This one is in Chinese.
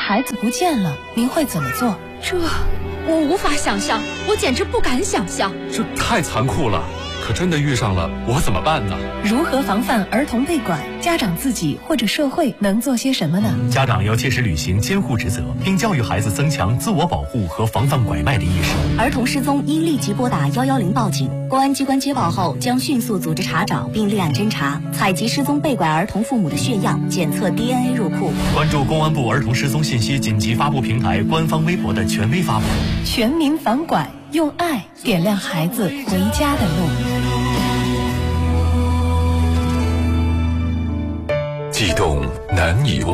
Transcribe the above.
孩子不见了，您会怎么做？ 我无法想象，我简直不敢想象。 这太残酷了，可真的遇上了，我怎么办呢？ 如何防范儿童被拐？家长自己或者社会能做些什么呢？ 家长要切实履行监护职责，并教育孩子增强自我保护和防范拐卖的意识。 儿童失踪应立即拨打110报警，公安机关接报后将迅速组织查找并立案侦查，采集失踪被拐儿童父母的血样，检测 DNA 入库。 关注公安部儿童失踪信息紧急发布平台官方微博的权威发布。 全民防拐，用爱点亮孩子回家的路。 悸动难以忘。